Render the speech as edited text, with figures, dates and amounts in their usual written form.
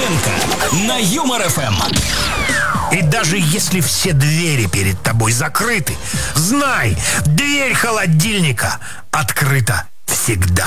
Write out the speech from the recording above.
Гордеенко на Юмор ФМ. И даже если все двери перед тобой закрыты, знай, дверь холодильника открыта всегда.